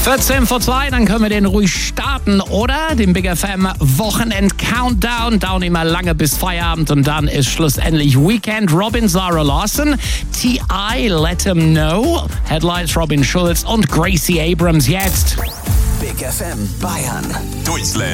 14 vor 2, dann können wir den ruhig starten, oder? Den Big FM Wochenend-Countdown. Dauern immer lange bis Feierabend und dann ist schlussendlich Weekend. Robin, Zara Larson, T.I., Let Him Know, Headlights Robin Schulz und Gracie Abrams jetzt. Big FM Bayern. Durchslam.